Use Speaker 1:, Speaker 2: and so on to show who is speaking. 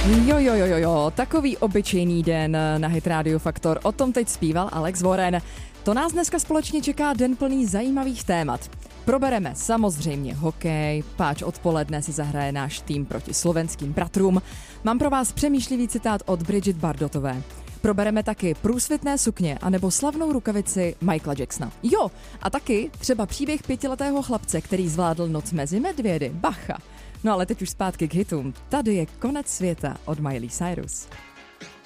Speaker 1: Jo, takový obyčejný den na Hit Radio Faktor. O tom teď zpíval Alex Warren. To nás dneska společně čeká den plný zajímavých témat. Probereme samozřejmě hokej, páč odpoledne si zahraje náš tým proti slovenským bratrům. Mám pro vás přemýšlivý citát od Bridget Bardotové. Probereme taky průsvitné sukně anebo slavnou rukavici Michaela Jacksona. Jo, a taky třeba příběh 5letého chlapce, který zvládl noc mezi medvědy. Bacha. No ale teď už zpátky k hitům. Tady je Konec světa od Miley Cyrus.